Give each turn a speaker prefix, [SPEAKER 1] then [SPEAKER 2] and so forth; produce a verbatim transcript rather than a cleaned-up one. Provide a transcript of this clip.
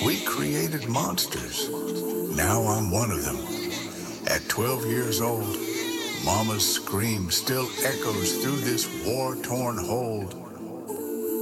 [SPEAKER 1] We created monsters. Now I'm one of them. At twelve years old, Mama's scream still echoes through this war-torn hold.